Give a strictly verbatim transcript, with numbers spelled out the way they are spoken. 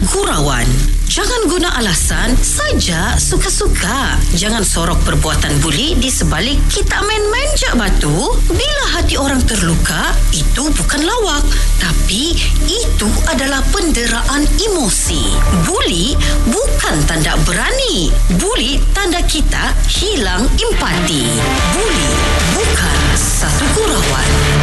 gurauan. Jangan guna alasan saja suka-suka. Jangan sorok perbuatan buli di sebalik kita main manja batu. Bila hati orang terluka, itu bukan lawak, tapi itu adalah penderaan emosi. Buli bukan tanda berani. Buli tanda kita hilang empati. Buli bukan satu gurauan.